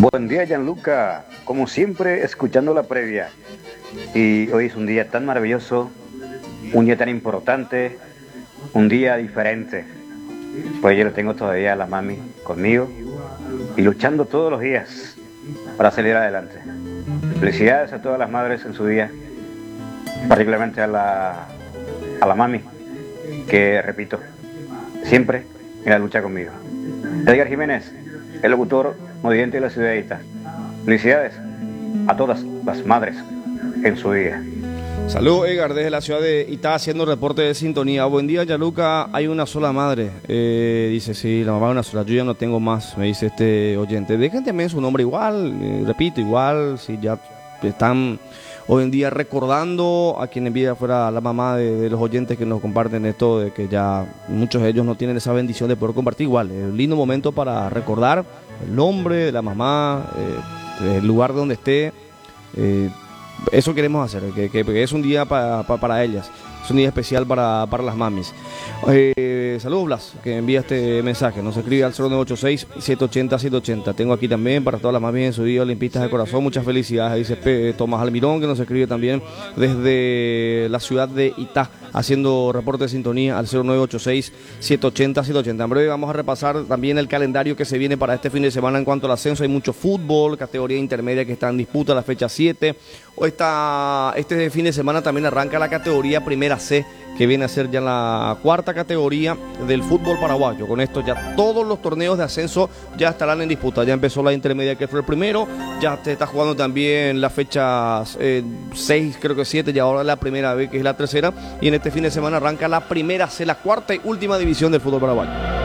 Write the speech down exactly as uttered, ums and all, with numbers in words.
Buen día, Gianluca. Como siempre, escuchando la previa. Y hoy es un día tan maravilloso, un día tan importante, un día diferente. Pues yo le tengo todavía a la mami conmigo y luchando todos los días para salir adelante. Felicidades a todas las madres en su día, particularmente a la, a la mami, que repito, siempre en la lucha conmigo. Edgar Jiménez, el locutor modiente de la ciudad de Itá. Felicidades a todas las madres en su día. Saludos, Edgar, desde la ciudad de Itá, haciendo reporte de sintonía. Buen día, Gianluca. Hay una sola madre. Eh, dice, sí, la mamá es una sola. Yo ya no tengo más, me dice este oyente. Dejen también su nombre igual, eh, repito, igual, si ya están hoy en día recordando a quien envía fuera la mamá de, de los oyentes que nos comparten esto, de que ya muchos de ellos no tienen esa bendición de poder compartir igual. Es un lindo momento para recordar el nombre de la mamá, eh, el lugar donde esté. Eh, eso queremos hacer, que, que, que es un día pa, pa, para ellas, es un día especial para, para las mamis. Eh, saludos, Blas, que envía este mensaje. Nos escribe al cero nueve ocho seis, siete ocho cero, siete ocho cero. Tengo aquí también para todas las mamis en su día olimpistas de corazón. Muchas felicidades. Dice P. Tomás Almirón, que nos escribe también desde la ciudad de Itá, haciendo reporte de sintonía al cero nueve ocho seis, siete ocho cero, siete ocho cero. En breve vamos a repasar también el calendario que se viene para este fin de semana en cuanto al ascenso. Hay mucho fútbol, categoría intermedia que está en disputa, la fecha siete. Hoy está, este fin de semana también arranca la categoría Primera C, que viene a ser ya la cuarta categoría del fútbol paraguayo. Con esto ya todos los torneos de ascenso ya estarán en disputa. Ya empezó la intermedia, que fue el primero, ya se está jugando también la fecha seis, creo que siete, y ahora la primera B, que es la tercera, y en este fin de semana arranca la Primera C, la cuarta y última división del fútbol paraguayo.